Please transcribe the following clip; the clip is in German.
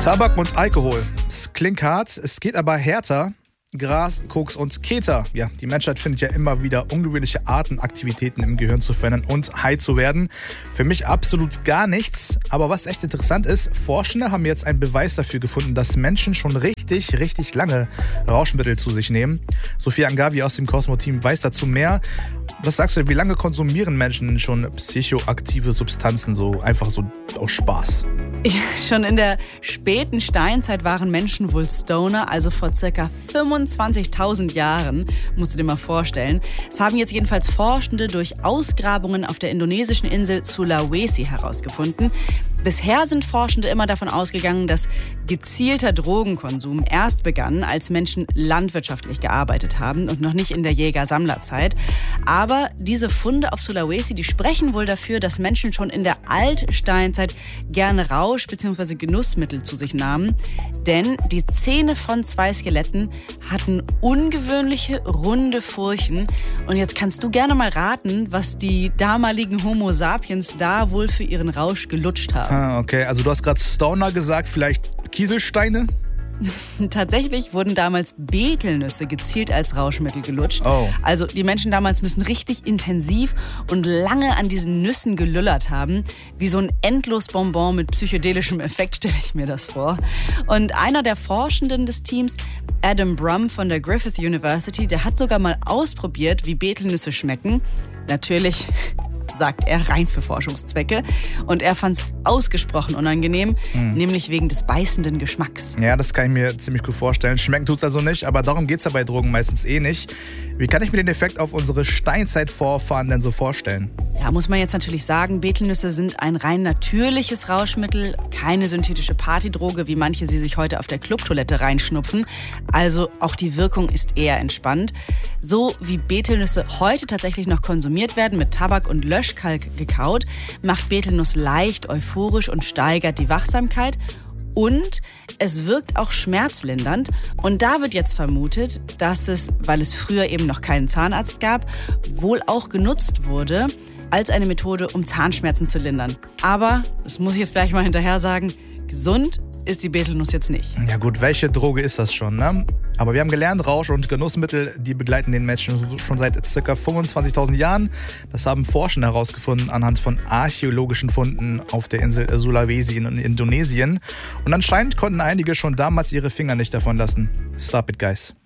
Tabak und Alkohol. Es klingt hart, es geht aber härter. Gras, Koks und Keta. Ja, die Menschheit findet ja immer wieder ungewöhnliche Arten, Aktivitäten im Gehirn zu verändern und high zu werden. Für mich absolut gar nichts. Aber was echt interessant ist, Forschende haben jetzt einen Beweis dafür gefunden, dass Menschen schon richtig lange Rauschmittel zu sich nehmen. Sophia Angavi aus dem Cosmo-Team weiß dazu mehr. Was sagst du, wie lange konsumieren Menschen schon psychoaktive Substanzen, so einfach so aus Spaß? Ja, schon in der späten Steinzeit waren Menschen wohl Stoner, also vor ca. 25.000 Jahren, musst du dir mal vorstellen. Das haben jetzt jedenfalls Forschende durch Ausgrabungen auf der indonesischen Insel Sulawesi herausgefunden. Bisher sind Forschende immer davon ausgegangen, dass gezielter Drogenkonsum erst begann, als Menschen landwirtschaftlich gearbeitet haben und noch nicht in der Jäger-Sammlerzeit. Aber diese Funde auf Sulawesi, die sprechen wohl dafür, dass Menschen schon in der Altsteinzeit gerne Rausch- bzw. Genussmittel zu sich nahmen. Denn die Zähne von 2 Skeletten hatten ungewöhnliche, runde Furchen. Und jetzt kannst du gerne mal raten, was die damaligen Homo sapiens da wohl für ihren Rausch gelutscht haben. Ah, okay. Also du hast gerade Stoner gesagt, vielleicht Kieselsteine? Tatsächlich wurden damals Betelnüsse gezielt als Rauschmittel gelutscht. Oh. Also die Menschen damals müssen richtig intensiv und lange an diesen Nüssen gelüllert haben. Wie so ein Endlosbonbon mit psychedelischem Effekt stelle ich mir das vor. Und einer der Forschenden des Teams, Adam Brum von der Griffith University, der hat sogar mal ausprobiert, wie Betelnüsse schmecken. Natürlich, sagt er, rein für Forschungszwecke. Und er fand es ausgesprochen unangenehm, nämlich wegen des beißenden Geschmacks. Ja, das kann ich mir ziemlich gut vorstellen. Schmecken tut's also nicht, aber darum geht's ja bei Drogen meistens eh nicht. Wie kann ich mir den Effekt auf unsere Steinzeitvorfahren denn so vorstellen? Ja, muss man jetzt natürlich sagen, Betelnüsse sind ein rein natürliches Rauschmittel, keine synthetische Partydroge, wie manche sie sich heute auf der Clubtoilette reinschnupfen. Also auch die Wirkung ist eher entspannt. So wie Betelnüsse heute tatsächlich noch konsumiert werden, mit Tabak und Löschkalk gekaut, macht Betelnuss leicht euphorisch und steigert die Wachsamkeit. Und es wirkt auch schmerzlindernd. Und da wird jetzt vermutet, dass es, weil es früher eben noch keinen Zahnarzt gab, wohl auch genutzt wurde als eine Methode, um Zahnschmerzen zu lindern. Aber, das muss ich jetzt gleich mal hinterher sagen, gesund ist die Betelnuss jetzt nicht. Ja gut, welche Droge ist das schon, ne? Aber wir haben gelernt, Rausch- und Genussmittel, die begleiten den Menschen schon seit ca. 25.000 Jahren. Das haben Forschende herausgefunden anhand von archäologischen Funden auf der Insel Sulawesi in Indonesien. Und anscheinend konnten einige schon damals ihre Finger nicht davon lassen. Stop it, guys.